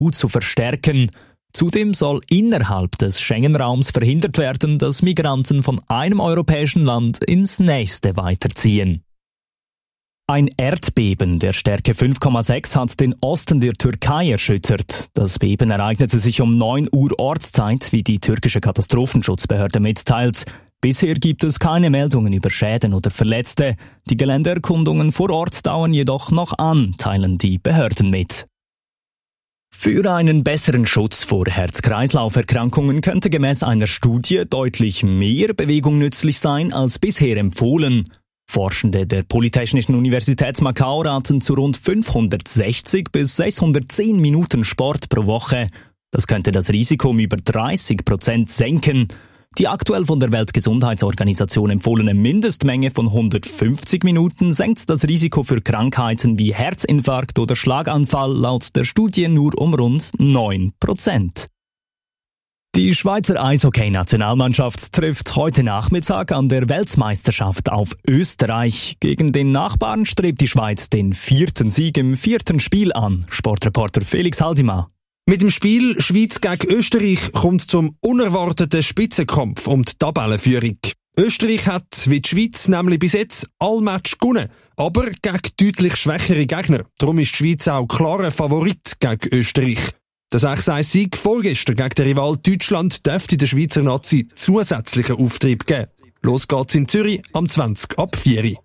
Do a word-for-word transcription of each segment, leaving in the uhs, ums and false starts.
U zu verstärken. Zudem soll innerhalb des Schengen-Raums verhindert werden, dass Migranten von einem europäischen Land ins nächste weiterziehen. Ein Erdbeben der Stärke fünf Komma sechs hat den Osten der Türkei erschüttert. Das Beben ereignete sich um neun Uhr Ortszeit, wie die türkische Katastrophenschutzbehörde mitteilt. Bisher gibt es keine Meldungen über Schäden oder Verletzte. Die Geländeerkundungen vor Ort dauern jedoch noch an, teilen die Behörden mit. Für einen besseren Schutz vor Herz-Kreislauf-Erkrankungen könnte gemäß einer Studie deutlich mehr Bewegung nützlich sein als bisher empfohlen. Forschende der Polytechnischen Universität Macau raten zu rund fünfhundertsechzig bis sechshundertzehn Minuten Sport pro Woche. Das könnte das Risiko um über dreißig Prozent senken. Die aktuell von der Weltgesundheitsorganisation empfohlene Mindestmenge von hundertfünfzig Minuten senkt das Risiko für Krankheiten wie Herzinfarkt oder Schlaganfall laut der Studie nur um rund neun Prozent. Die Schweizer Eishockey-Nationalmannschaft trifft heute Nachmittag an der Weltmeisterschaft auf Österreich. Gegen den Nachbarn strebt die Schweiz den vierten Sieg im vierten Spiel an. Sportreporter Felix Haldimar. Mit dem Spiel Schweiz gegen Österreich kommt zum unerwarteten Spitzenkampf um die Tabellenführung. Österreich hat, wie die Schweiz, nämlich bis jetzt alle Matches gewonnen, aber gegen deutlich schwächere Gegner. Darum ist die Schweiz auch klarer Favorit gegen Österreich. Der sechs eins Sieg vorgestern gegen den Rival Deutschland dürfte der Schweizer Nazi zusätzlichen Auftrieb geben. Los geht's in Zürich am zwanzig ab vier Uhr.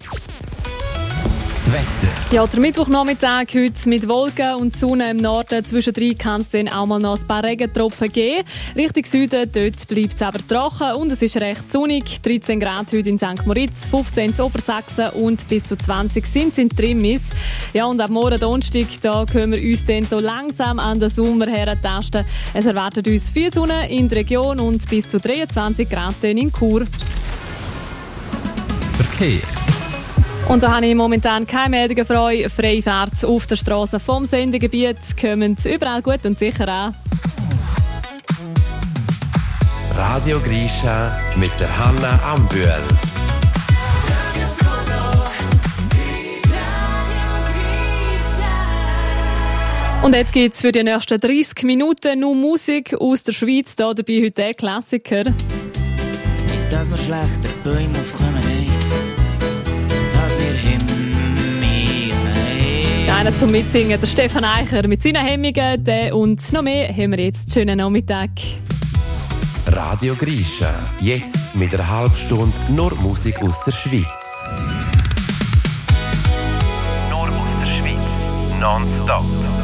Das Wetter. Ja, der Mittwochnachmittag heute mit Wolken und Sonne im Norden. Zwischendrin kann es dann auch mal noch ein paar Regentropfen geben. Richtung Süden, dort bleibt es aber trocken und es ist recht sonnig. dreizehn Grad heute in Sankt Moritz, fünfzehn in Obersachsen und bis zu zwanzig sind es in Trimmis. Ja, und ab morgen Donnerstag, da können wir uns dann so langsam an den Sommer herentasten. Es erwartet uns viel Sonne in der Region und bis zu dreiundzwanzig Grad in Chur. Verkehr. Und da habe ich momentan keine Meldungen für euch. Freifahrt auf der Strasse vom Sendegebiet kommen überall gut und sicher an. Radio Grisha mit der Hanna Ambühl. Und jetzt gibt es für die nächsten dreißig Minuten nur Musik aus der Schweiz. Hier dabei heute der Klassiker. Nicht, dass wir schlechte Bäume aufkommen, ey. Dass wir Hemmungen haben. Einer zum Mitsingen, der Stefan Eicher mit seinen Hemmungen. Den und noch mehr haben wir jetzt. Schönen Nachmittag. Radio Grisha. Jetzt mit einer halben Stunde nur Musik aus der Schweiz. Nur aus der Schweiz. Non-stop.